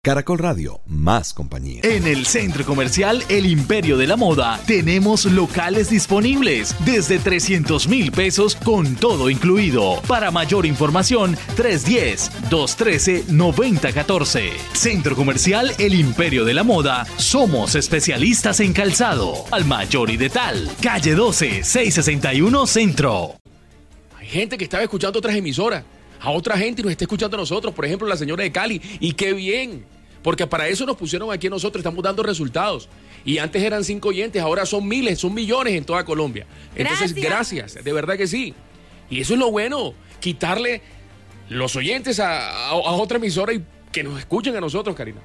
Caracol Radio, más compañía. En el Centro Comercial El Imperio de la Moda tenemos locales disponibles desde 300,000 pesos con todo incluido. Para mayor información, 310-213-9014. Centro Comercial El Imperio de la Moda. Somos especialistas en calzado. Al Mayor y de Tal. Calle 12, 661 Centro. Hay gente que estaba escuchando otras emisoras. A otra gente y nos está escuchando a nosotros, por ejemplo, la señora de Cali. Y qué bien, porque para eso nos pusieron aquí a nosotros, estamos dando resultados. Y antes eran 5 oyentes, ahora son miles, son millones en toda Colombia. Entonces, gracias, de verdad que sí. Y eso es lo bueno, quitarle los oyentes a otra emisora y que nos escuchen a nosotros, Karina.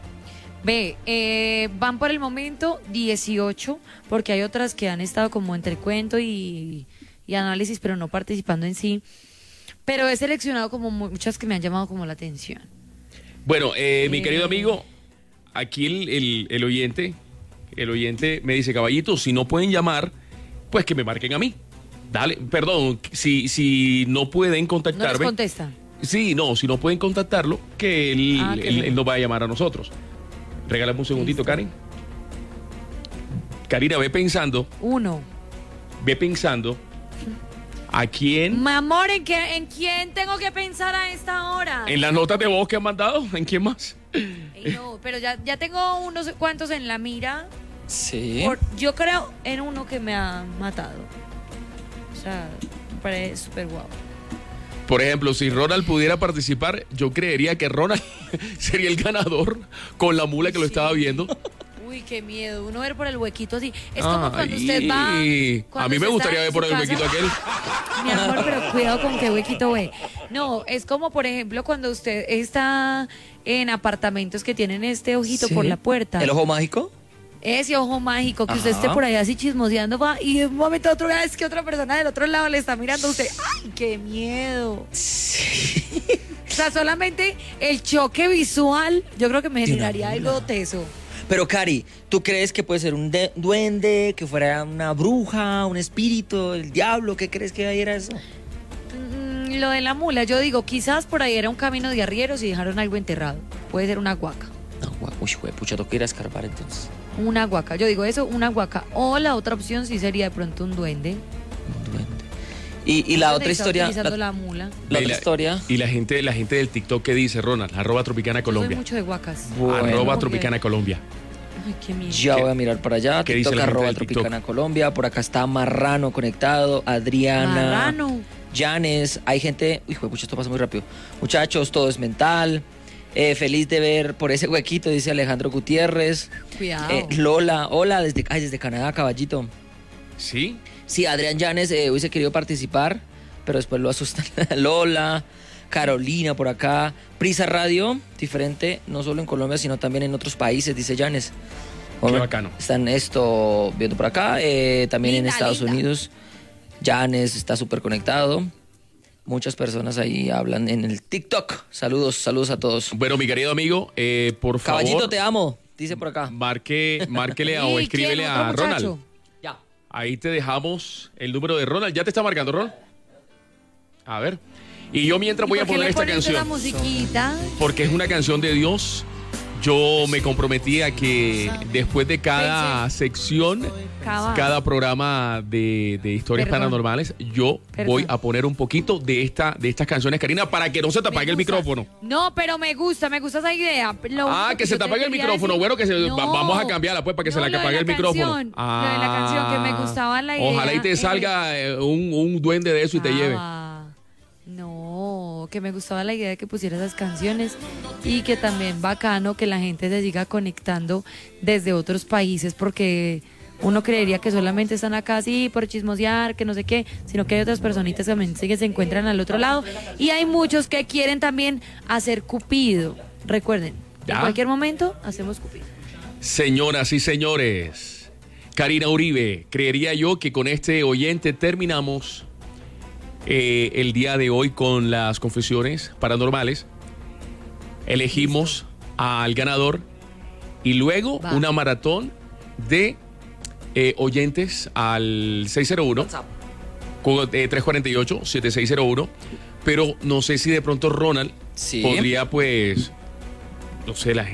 Van por el momento 18, porque hay otras que han estado como entre cuento y análisis, pero no participando en sí. Pero he seleccionado como muchas que me han llamado como la atención. Bueno, mi querido amigo, aquí el oyente me dice, caballito, si no pueden llamar, pues que me marquen a mí. Dale, perdón, si no pueden contactarme. ¿No les contesta? Sí, no, si no pueden contactarlo, que él nos va a llamar a nosotros. Regálame un segundito, Karen. Karina, ve pensando. Ve pensando. ¿A quién? Mi amor, ¿en quién tengo que pensar a esta hora? ¿En las notas de voz que han mandado? ¿En quién más? No, pero ya tengo unos cuantos en la mira. Sí. Yo creo en uno que me ha matado. O sea, me parece súper guau. Por ejemplo, si Ronald pudiera participar, yo creería que Ronald sería el ganador con la mula que lo estaba viendo. Uy, qué miedo, uno ver por el huequito así. Es como cuando usted va... A mí me gustaría ver por el huequito aquel. Mi amor, pero cuidado con qué huequito ve. No, es como, por ejemplo, cuando usted está en apartamentos que tienen este ojito por la puerta. ¿El ojo mágico? Ese ojo mágico, que usted esté por ahí así chismoseando y de un momento a otro es que otra persona del otro lado le está mirando a usted. ¡Ay, qué miedo! Sí. O sea, solamente el choque visual, yo creo que me generaría algo teso. Pero, Cari, ¿tú crees que puede ser un duende, que fuera una bruja, un espíritu, el diablo? ¿Qué crees que era eso? Lo de la mula, yo digo, quizás por ahí era un camino de arrieros y dejaron algo enterrado. Puede ser una huaca. Uy, pucha, tengo que ir a escarbar entonces. Una huaca, yo digo eso, una huaca. O la otra opción sí sería de pronto un duende. Un duende. Y la otra historia. La mula. La otra historia. Y la gente del TikTok, ¿qué dice, Ronald? @Tropicana Colombia. Yo soy mucho de huacas. Bueno. @Tropicana Colombia. Ay, qué miedo. Ya voy a mirar para allá. ¿Qué TikTok dice @Tropicana Colombia. Por acá está Marrano conectado. Adriana. Marrano. Janes. Hay gente. Uy, pucha, esto pasa muy rápido. Muchachos, todo es mental. Feliz de ver por ese huequito, dice Alejandro Gutiérrez. Cuidado. Lola, hola, desde Canadá, caballito. ¿Sí? Sí, Adrián Llanes hubiese querido participar, pero después lo asustan. Lola, Carolina por acá. Prisa Radio, diferente, no solo en Colombia, sino también en otros países, dice Llanes. Qué bacano. Están viendo por acá, también en Estados Unidos. Llanes está súper conectado. Muchas personas ahí hablan en el TikTok. Saludos a todos. Bueno, mi querido amigo, por favor. Caballito, te amo, dice por acá. Márquele o escríbele a Ronald. Ya. Ahí te dejamos el número de Ronald. ¿Ya te está marcando, Ronald? A ver. Y yo mientras voy a poner esta canción. La musiquita? Porque es una canción de Dios. Yo me comprometí a que después de cada sección, cada programa de historias paranormales, yo voy a poner un poquito de estas canciones, Karina, para que no se te apague el micrófono. No, pero me gusta esa idea. Que se te apague el micrófono. Bueno, vamos a cambiarla pues para que se le apague el micrófono. Lo de la canción, que me gustaba la idea. Ojalá y te salga un duende de eso y te lleve. No, que me gustaba la idea de que pusiera esas canciones y que también bacano que la gente se siga conectando desde otros países, porque uno creería que solamente están acá así por chismosear, que no sé qué, sino que hay otras personitas también que se encuentran al otro lado y hay muchos que quieren también hacer Cupido. Recuerden, en cualquier momento hacemos Cupido. Señoras y señores, Karina Uribe, creería yo que con este oyente terminamos el día de hoy con las confesiones paranormales. Elegimos al ganador y luego una maratón de oyentes al 601 348-7601. Pero no sé si de pronto Ronald podría pues no sé, la